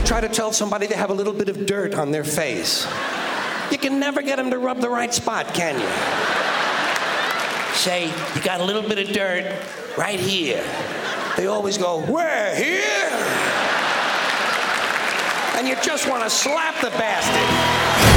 Try to tell somebody they have a little bit of dirt on their face. You can never get them to rub the right spot, can you? Say, you got a little bit of dirt right here. They always go, where, here? And you just want to slap the bastard.